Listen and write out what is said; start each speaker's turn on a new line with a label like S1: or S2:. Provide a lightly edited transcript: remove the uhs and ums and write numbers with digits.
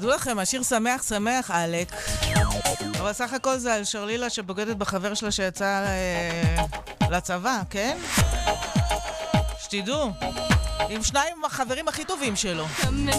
S1: תדעו לכם, השיר שמח שמח, אלק. אבל סך הכל זה על שרלילה שבוגדת בחבר שלה שיצא לצבא, כן? שתדעו, עם שניים החברים הכי טובים שלו.